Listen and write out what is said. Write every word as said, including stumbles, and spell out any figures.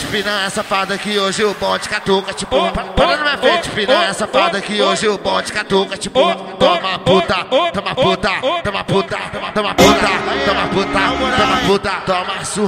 piranha safada que hoje o bonde catuca, tipo. Para na minha frente, piranha safada que hoje o bonde catuca, tipo. Toma puta, toma puta, toma puta, toma puta, toma puta, toma puta, toma surra.